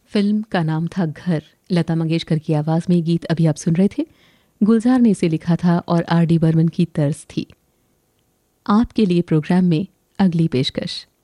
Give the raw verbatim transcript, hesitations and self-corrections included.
Film का नाम था घर। लता मंगेशकर की आवाज़ में गीत अभी आप सुन रहे थे। गुलजार ने इसे लिखा था और आर डी बर्मन की तर्ज थी। आपके लिए प्रोग्राम में अगली पेशकश।